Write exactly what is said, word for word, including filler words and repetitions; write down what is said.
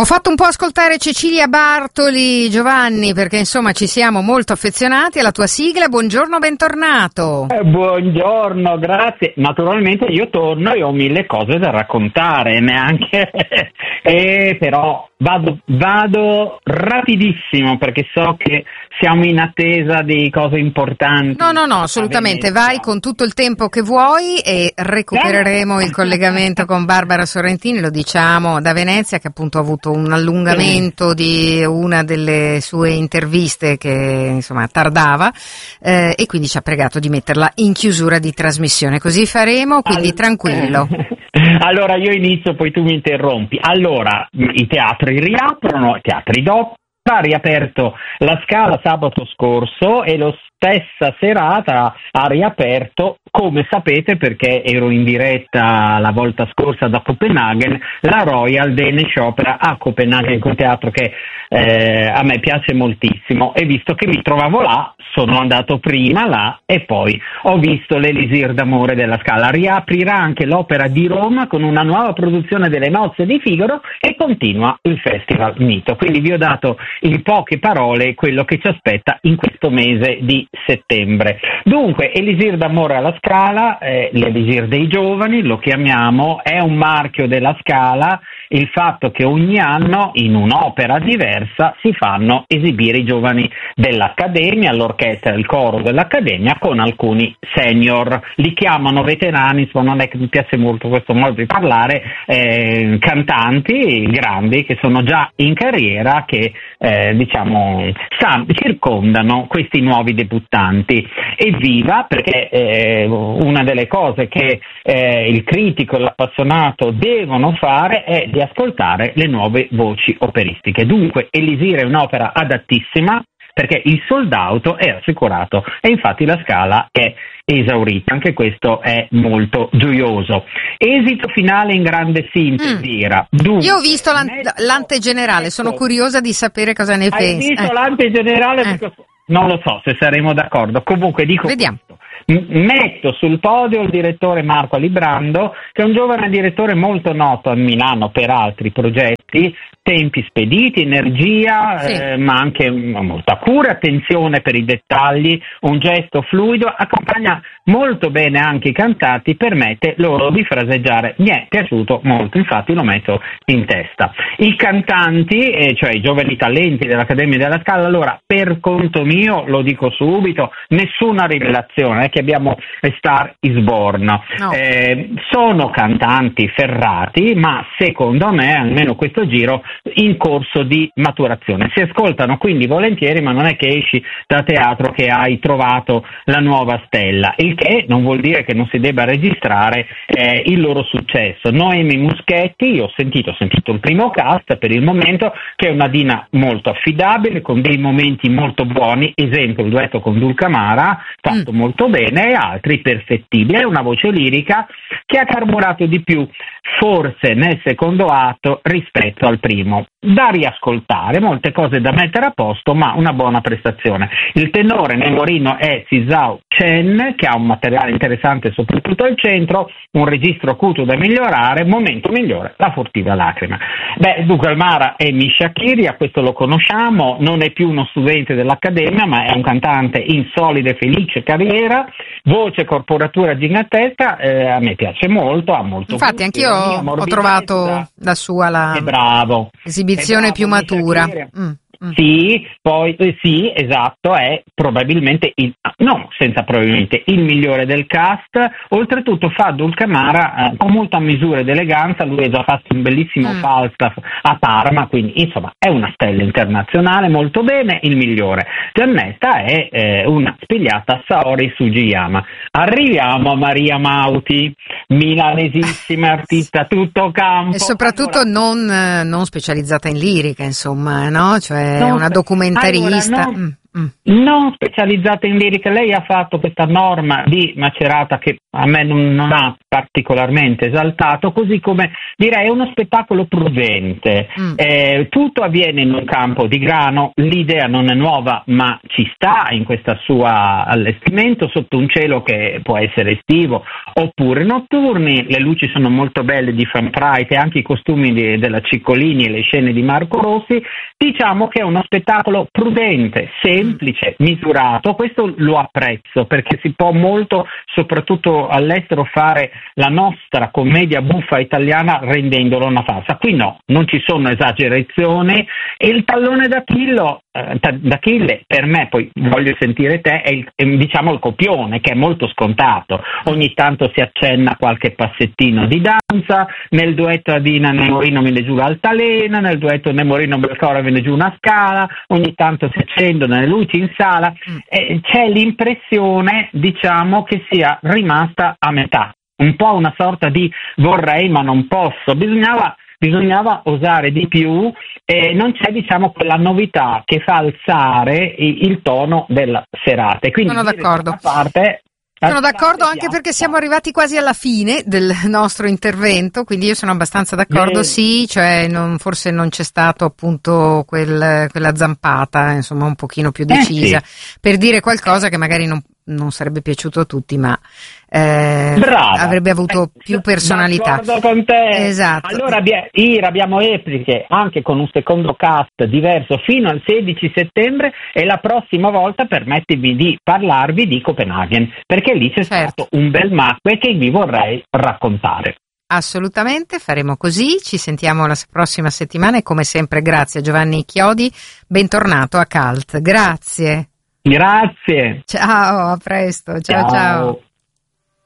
Ho fatto un po' ascoltare Cecilia Bartoli, Giovanni, perché insomma ci siamo molto affezionati alla tua sigla. Buongiorno, bentornato. Eh, buongiorno, grazie. Naturalmente io torno e ho mille cose da raccontare, neanche... eh, però vado, vado rapidissimo perché so che siamo in attesa di cose importanti. No, no, no, assolutamente. Vai con tutto il tempo che vuoi e recupereremo il collegamento con Barbara Sorrentini, lo diciamo, da Venezia, che appunto ha avuto un allungamento di una delle sue interviste che insomma tardava eh, e quindi ci ha pregato di metterla in chiusura di trasmissione. Così faremo, quindi All... tranquillo. Allora io inizio, poi tu mi interrompi. Allora, i teatri riaprono, i teatri dopo. Ha riaperto la Scala sabato scorso e lo stessa serata ha riaperto, come sapete perché ero in diretta la volta scorsa da Copenaghen, la Royal Danish Opera a Copenaghen, un teatro che eh, a me piace moltissimo, e visto che mi trovavo là sono andato prima là e poi ho visto l'Elisir d'amore della Scala. Riaprirà anche l'Opera di Roma con una nuova produzione delle Nozze di Figaro e continua il Festival Mito. Quindi vi ho dato in poche parole quello che ci aspetta in questo mese di settembre. Dunque, Elisir d'amore alla Scala, eh, l'Elisir dei giovani, lo chiamiamo, è un marchio della Scala il fatto che ogni anno in un'opera diversa si fanno esibire i giovani dell'Accademia, l'orchestra e il coro dell'Accademia con alcuni senior, li chiamano veterani, ma non è che mi piace molto questo modo di parlare, eh, cantanti grandi che sono già in carriera, che eh, diciamo san- circondano questi nuovi debuttanti. Evviva, perché eh, una delle cose che eh, il critico e l'appassionato devono fare è di ascoltare le nuove voci operistiche. Dunque Elisir è un'opera adattissima perché il sold out è assicurato e infatti la Scala è esaurita, anche questo è molto gioioso. Esito finale in grande sintesi, mm. Ira. Dunque, io ho visto l'ante- l'antegenerale, sono curiosa di sapere cosa ne hai pensi. Hai visto eh. l'antegenerale? Eh. Perché non lo so se saremo d'accordo, comunque dico Vediamo. questo. Metto sul podio il direttore Marco Alibrando, che è un giovane direttore molto noto a Milano per altri progetti, tempi spediti, energia, sì. eh, ma anche molta cura, attenzione per i dettagli, un gesto fluido, accompagna molto bene anche i cantanti, permette loro di fraseggiare. Mi è piaciuto molto, infatti lo metto in testa. I cantanti, eh, cioè i giovani talenti dell'Accademia della Scala, allora per conto mio, lo dico subito, nessuna rivelazione, è che abbiamo Star is Born. No. Eh, sono cantanti ferrati, ma secondo me, almeno questo giro, in corso di maturazione. Si ascoltano quindi volentieri, ma non è che esci da teatro che hai trovato la nuova stella, il che non vuol dire che non si debba registrare eh, il loro successo. Noemi Muschetti, io ho sentito, ho sentito il primo cast per il momento, che è una Dina molto affidabile, con dei momenti molto buoni, esempio il duetto con Dulcamara, fatto mm. molto bene, e altri perfettibili. È una voce lirica che ha carburato di più, forse nel secondo atto rispetto al primo. Da riascoltare, molte cose da mettere a posto, ma una buona prestazione. Il tenore Nemorino è Sisao Chen, che ha un materiale interessante soprattutto al centro, un registro acuto da migliorare, momento migliore, la furtiva lacrima. Beh, Dulcamara è Misha Kiria, questo lo conosciamo, non è più uno studente dell'Accademia, ma è un cantante in solida e felice carriera, voce e corporatura gigantesca, eh, a me piace molto, ha molto infatti gusto, anch'io ho trovato la sua la... È bravo. esibizione bravo, più matura. Mm. Sì, poi eh, sì, esatto, è probabilmente il, no, senza probabilmente il migliore del cast. Oltretutto fa Dulcamara eh, con molta misura ed eleganza. Lui ha già fatto un bellissimo mm. Falstaff a Parma, quindi insomma è una stella internazionale, molto bene, il migliore. Giannetta è eh, una spigliata Saori Sugiyama. Arriviamo a Maria Mauti, milanesissima artista tutto campo. E soprattutto allora, non, non specializzata in lirica, insomma, no? Cioè No, una documentarista. Allora, no, Mm. Non specializzata in lirica. Lei ha fatto questa norma di Macerata che a me non, non ha particolarmente esaltato, così come direi è uno spettacolo prudente. Mm. Eh, tutto avviene in un campo di grano, l'idea non è nuova ma ci sta in questo suo allestimento sotto un cielo che può essere estivo oppure notturni. Le luci sono molto belle di Van Praet e anche i costumi di, della Ciccolini e le scene di Marco Rossi. Diciamo che è uno spettacolo prudente, semplice, misurato. Questo lo apprezzo perché si può molto, soprattutto all'estero, fare la nostra commedia buffa italiana rendendolo una farsa. Qui no, non ci sono esagerazioni e il tallone d'Achille, eh, d'Achille per me, poi voglio sentire te, è, il, è diciamo il copione che è molto scontato. Ogni tanto si accenna qualche passettino di danza, nel duetto Adina Nemorino viene giù l'altalena, nel duetto Nemorino Belcora viene giù una scala, ogni tanto si accendono le luci in sala e c'è l'impressione, diciamo, che sia rimasta a metà, un po' una sorta di vorrei ma non posso. Bisognava bisognava osare di più e non c'è, diciamo, quella novità che fa alzare il tono della serata. E quindi sono d'accordo. Parte, Sono d'accordo anche perché siamo arrivati quasi alla fine del nostro intervento, quindi io sono abbastanza d'accordo, eh, sì, cioè non, forse non c'è stato appunto quel, quella zampata, insomma, un pochino più decisa, eh sì, per dire qualcosa che magari non, non sarebbe piaciuto a tutti, ma eh, avrebbe avuto eh, più personalità. D'accordo con te. Esatto. Allora Ira, abbiamo repliche anche con un secondo cast diverso fino al sedici settembre e la prossima volta permettetemi di parlarvi di Copenaghen, perché lì c'è certo. stato un bel macchio che vi vorrei raccontare. Assolutamente, faremo così, ci sentiamo la prossima settimana e come sempre grazie a Giovanni Chiodi, bentornato a Cult, grazie. Grazie. Ciao, a presto, ciao ciao. ciao.